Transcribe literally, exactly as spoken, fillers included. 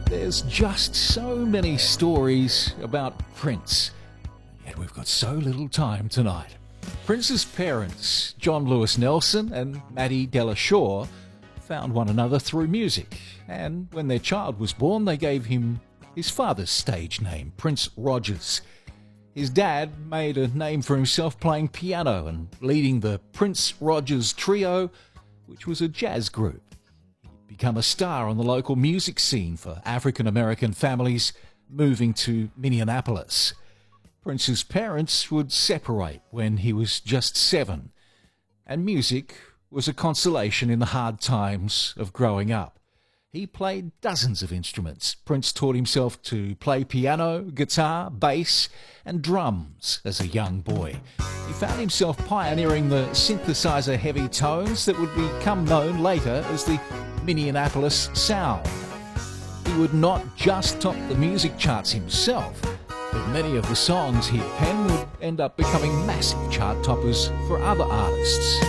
There's just so many stories about Prince, yet we've got so little time tonight. Prince's parents, John Lewis Nelson and Maddie Della Shore, found one another through music, and when their child was born, they gave him his father's stage name, Prince Rogers. His dad made a name for himself playing piano and leading the Prince Rogers Trio, which was a jazz group. He'd become a star on the local music scene for African-American families moving to Minneapolis. Prince's parents would separate when he was just seven, and music was a consolation in the hard times of growing up. He played dozens of instruments. Prince taught himself to play piano, guitar, bass, and drums as a young boy. He found himself pioneering the synthesizer-heavy tones that would become known later as the Minneapolis Sound. He would not just top the music charts himself, but many of the songs he'd pen would end up becoming massive chart toppers for other artists.